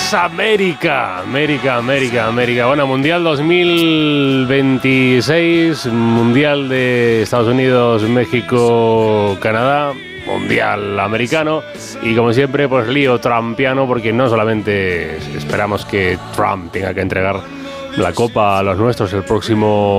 es América. Bueno, Mundial 2026, Mundial de Estados Unidos, México, Canadá, Mundial americano y como siempre pues lío trumpiano porque no solamente esperamos que Trump tenga que entregar la copa a los nuestros el próximo